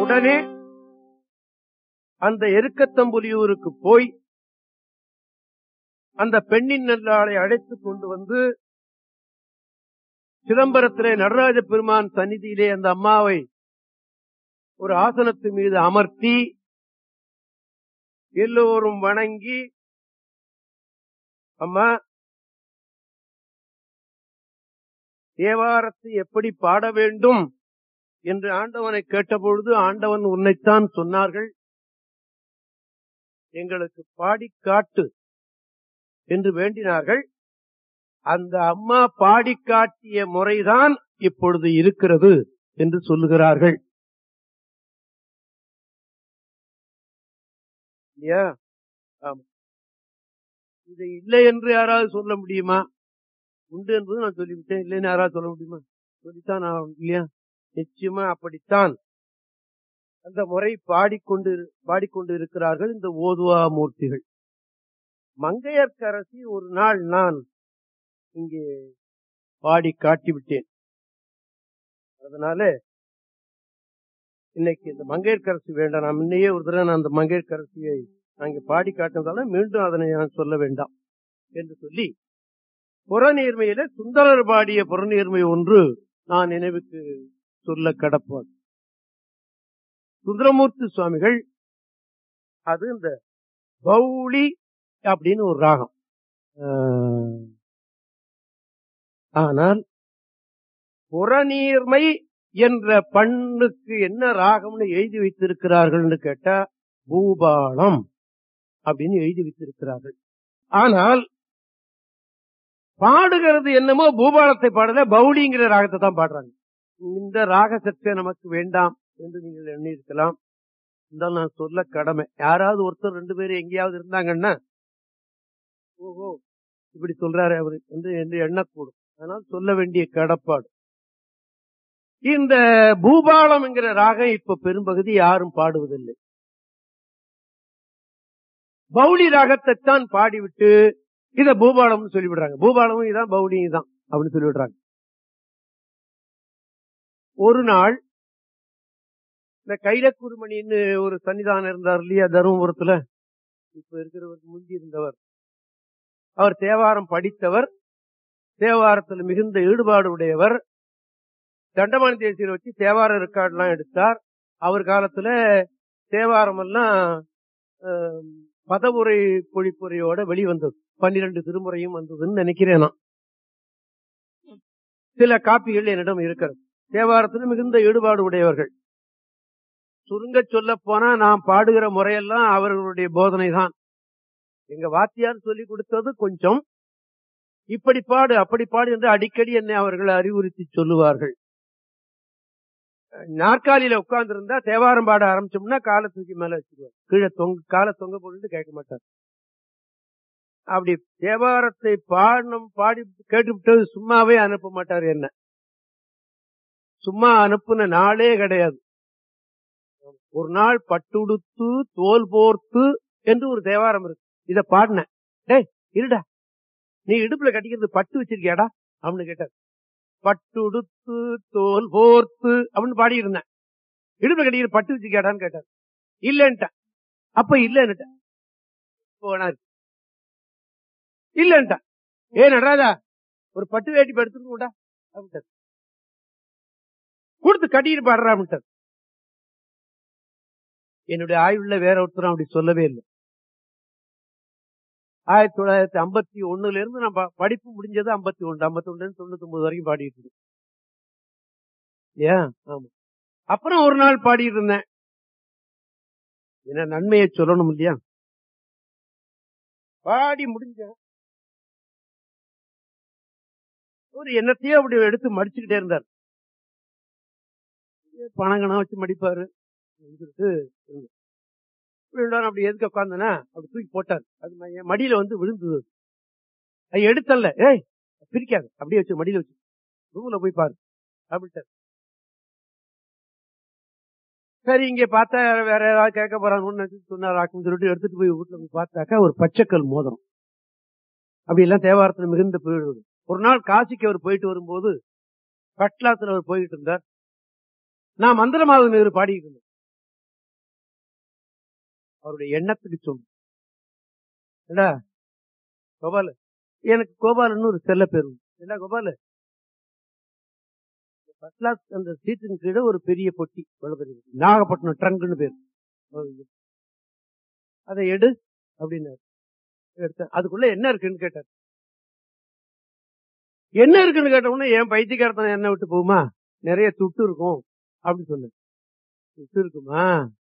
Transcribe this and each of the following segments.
உடனே அந்த எருக்கத்தம்புலியூருக்கு போய் அந்த பெண்ணின் நல்லாளை அழைத்துக் கொண்டு வந்து சிதம்பரத்திலே நடராஜ பெருமான் சந்நிதியிலே அந்த அம்மாவை ஒரு ஆசனத்து மீது அமர்த்தி எல்லோரும் வணங்கி, அம்மா தேவாரத்தை எப்படி பாட வேண்டும் என்று ஆண்டவனை கேட்டபொழுது, ஆண்டவன் உன்னைத்தான் சொன்னார்கள், எங்களுக்கு பாடி காட்டு என்று வேண்டினார்கள். அந்த அம்மா பாடி காட்டிய முறைதான் இப்பொழுது இருக்கிறது என்று சொல்லுகிறார்கள். இது இல்லை என்று யாராவது சொல்ல முடியுமா? உண்டு என்பது நான் சொல்லிவிட்டேன், இல்லைன்னு யாராவது சொல்ல முடியுமா? சொல்லித்தான் இல்லையா? நிச்சயமா அப்படித்தான் அந்த முறை பாடிக்கொண்டு இருக்கிறார்கள் இந்த ஓதுவா மூர்த்திகள். மங்கையர்க்கரசி ஒரு நாள் நான் இங்கே பாடி காட்டிவிட்டேன். அதனால இன்னைக்கு இந்த மங்கையர்க்கரசி வேண்டாம். நான் முன்னையே ஒரு தடவை நான் அந்த மங்கையர்க்கரசியை அங்கே பாடி காட்டினதால மீண்டும் அதனை நான் சொல்ல வேண்டாம் என்று சொல்லி, புறநீர்மையில சுந்தரர் பாடிய புறநீர்மை ஒன்று நான் நினைவுக்கு சொல்ல கடப்பான். சுந்தரமூர்த்தி சுவாமிகள் அது இந்த பௌளி அப்படின்னு ஒரு ராகம். ஆனால் புறநீர்மை என்ற பண்ணுக்கு என்ன ராகம்னு எழுதி வைத்திருக்கிறார்கள் கேட்டா பூபாலம் அப்படின்னு எழுதி வைத்திருக்கிறார்கள். ஆனால் பாடுகிறது என்னமோ பூபாலத்தை பாடல, பௌளிங்கிற ராகத்தை தான் பாடுறாங்க. இந்த ராக சற்றே நமக்கு வேண்டாம் என்று நீங்கள் எண்ணி இருக்கலாம். இருந்தாலும் நான் சொல்ல கடமை. யாராவது ஒருத்தர் ரெண்டு பேரும் எங்கேயாவது இருந்தாங்கன்னா, ஓஹோ இப்படி சொல்றாரு அவரு என்று எண்ணக்கூடும். அதனால் சொல்ல வேண்டிய கடப்பாடு. இந்த பூபாலம் என்கிற ராகம் இப்ப பெரும்பகுதி யாரும் பாடுவதில்லை. பௌளி ராகத்தை தான் பாடிவிட்டு இத பூபாலம் சொல்லிவிடுறாங்க. பூபாலமும் இதான் பௌளியும் தான் அப்படின்னு சொல்லிவிடுறாங்க. ஒரு நாள் இந்த கைலக்குருமணின்னு ஒரு சன்னிதானம் இருந்தார் இல்லையா தருமபுரத்துல, இப்ப இருக்கிறவருக்கு முந்தி இருந்தவர். அவர் தேவாரம் படித்தவர், தேவாரத்தில் மிகுந்த ஈடுபாடு உடையவர். தண்டமானி தேசியரை வச்சு தேவார ரெக்கார்ட் எல்லாம் எடுத்தார். அவர் காலத்துல தேவாரம் எல்லாம் பதவுரை பொழிப்புரையோட வெளிவந்தது. 12 திருமுறையும் வந்ததுன்னு நினைக்கிறேன் நான். சில காப்பிகள் என்னிடம் இருக்கிறது. தேவாரத்தில் மிகுந்த ஈடுபாடு உடையவர்கள். சுருங்க சொல்ல போனா நான் பாடுகிற முறையெல்லாம் அவர்களுடைய போதனை தான். எங்க வாத்தியார் சொல்லி கொடுத்தது கொஞ்சம், இப்படி பாடு அப்படி பாடு என்று அடிக்கடி என்னை அவர்கள் அறிவுறுத்தி சொல்லுவார்கள். நாற்காலியில உட்கார்ந்து இருந்தா தேவாரம் பாட ஆரம்பிச்சோம்னா காலை தூக்கி மேல வச்சுக்குவார், கீழே காலை தொங்க போட்டு கேட்க மாட்டார். அப்படி தேவாரத்தை பாடி கேட்டுவிட்டது சும்மாவே அனுப்ப மாட்டார். என்ன சும்மா அனுப்புன நாளே கிடையாது. ஒரு நாள் பட்டுடுத்து தோல் போர்த்து என்று ஒரு தேவாரம் இருக்கு. இத பாடின, டேய் இருடா, நீ இடுப்புல கட்டிக்கிறது பட்டு வச்சிருக்கியாடா அப்படின்னு கேட்டார். பட்டுடுத்து தோல் போர்த்து அப்படின்னு பாடி இருந்தேன். இடுப்புல கட்டிக்கிறது பட்டு வச்சிருக்கியாடான்னு கேட்டார். இல்லன்ட்டேன். அப்ப இல்லன்னுட்டேன். போனாரு. இல்லன்ட்டேன். ஏ நடராஜா, ஒரு பட்டு வேட்டி படுத்துட்டா அப்படின்ட்டார். கொடுத்து கட்டிட்டு பாடுறா அப்படின்ட்டார். என்னுடைய ஆய்வுல வேற ஒருத்தரும் அப்படி சொல்லவே இல்லை. 1951 இருந்து நான் படிப்பு முடிஞ்சது 51 99 வரைக்கும் பாடிட்டு இருந்தேன். ஏன் ஆமா. அப்புறம் ஒரு நாள் பாடிட்டு இருந்தேன். என்ன நன்மையை சொல்லணும் இல்லையா? பாடி முடிஞ்ச ஒரு எண்ணத்தையும் அப்படி எடுத்து மடிச்சுக்கிட்டே இருந்தார். பணங்கணம் வச்சு மடிப்பாரு. அப்படி எதுக்கு உட்கார்ந்தனா அப்படி தூக்கி போட்டார். அது என் மடியில வந்து விழுந்தது. அது எடுத்தல்ல, ஏய் பிரிக்காது, அப்படியே வச்சு மடியில வச்சு ரூம்ல போய் பாரு அப்படின்ட்டார். சரி இங்க பார்த்தா வேற ஏதாவது கேட்க போறாங்கன்னு சொன்னாராக்குன்னு சொல்லிட்டு எடுத்துட்டு போய் வீட்டுல போய் பார்த்தாக்கா ஒரு பச்சைக்கல் மோதிரம். அப்படி எல்லாம் தேவாரத்துல மிகுந்த போயிடுவது. ஒரு நாள் காசிக்கு அவர் போயிட்டு வரும்போது கட்லாத்துல அவர் போயிட்டு இருந்தார். நான் மந்திரமாவது பாடிட்டு இருந்தேன். அவருடைய எண்ணத்துக்கு சொல்லும். கோபாலு, எனக்கு கோபாலன்னு ஒரு செல்ல பேரு. என்ன கோபாலு, ஃபர்ஸ்ட் கிளாஸ் அந்த சீட்டின் கீழே ஒரு பெரிய பொட்டி, நாகப்பட்டினம் ட்ரங்க்னு பேரு, அதை எடு அப்படின்னாரு. எடுத்தேன். அதுக்குள்ள என்ன இருக்குன்னு கேட்டார். என்ன இருக்குன்னு கேட்ட உடனே என் பைத்தியக்காரத்தனை என்ன விட்டு போகுமா, நிறைய துட்டு இருக்கும் அப்படின்னு சொன்ன. துட்டு இருக்குமா,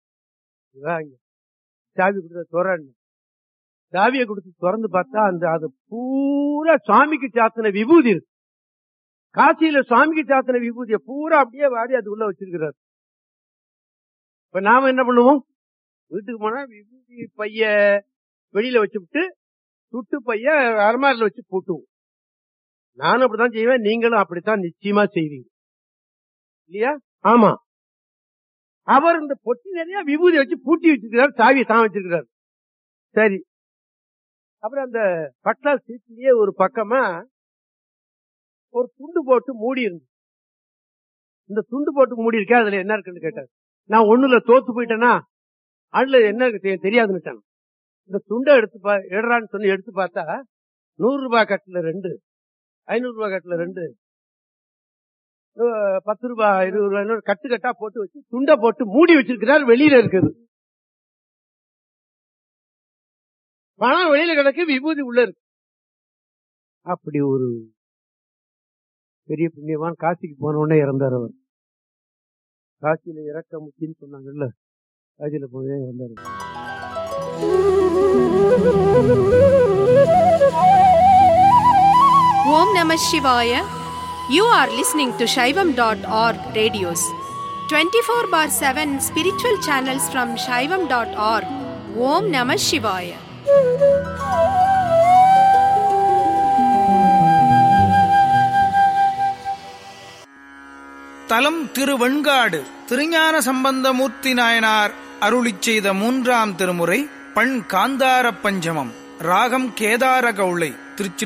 சாவி கொடுத்த துறன்னு சாவியை கொடுத்து திறந்து பார்த்தா அந்த அது பூரா சுவாமிக்கு சாத்தின விபூதி இருக்கு. காசியில சுவாமிக்கு சாத்தின விபூதியை பூரா அப்படியே வாரி அது உள்ள வச்சிருக்கிறார். இப்ப நாம என்ன பண்ணுவோம், வீட்டுக்கு போனா விபூதி பைய வெளியில வச்சுட்டு துட்டு பைய அலமாரில வச்சு பூட்டுவோம். நானும் அப்படித்தான் செய்வேன், நீங்களும் அப்படித்தான் நிச்சயமா செய்வீங்க இல்லையா? ஆமா. அவர் இந்த பொட்டி நிறைய விபூதி வச்சு பூட்டி வச்சிருக்கிறார், சாவியை தான் வச்சிருக்கிறார். சரி, அப்புறம் அந்த பட்டா சீட்லயே ஒரு பக்கமா ஒரு துண்டு போட்டு மூடி இருந்து, இந்த துண்டு போட்டு மூடி இருக்கா, அதுல என்ன இருக்குன்னு கேட்டார். நான் ஒண்ணுல தோத்து போயிட்டேன்னா அதுல என்ன தெரியாதுன்னு. இந்த துண்டை எடுறான்னு சொல்லி எடுத்து பார்த்தா 100 ரூபாய் கட்டுல 2, 500 ரூபாய் கட்டுல 2, 10 ரூபாய் 20 ரூபாய் கட்டு கட்டா போட்டு வச்சு துண்டை போட்டு மூடி வச்சிருக்கிறார். வெளியில இருக்குது பணம், வெளியில கிடக்கு விபூதி உள்ள இருக்கு. அப்படி ஒரு பெரிய புண்ணியவான் காசிக்கு போன உடனே இறந்தார். அவர் காசியில இறக்க முக்கின்னு சொன்னாங்கல்ல, காசியில போய் இறந்தார். Om Namah Shivaya. You are listening to Shaivam.org radios. 24/7 spiritual channels from Shaivam.org. Om Namah Shivaya. தலம் திருவெண்காடு. திருஞான சம்பந்தமூர்த்தி நாயனார் அருளிச் செய்த 3ஆம் திருமுறை. பண் காந்தார பஞ்சமம். ராகம் கேதார கௌளை. திருச்சி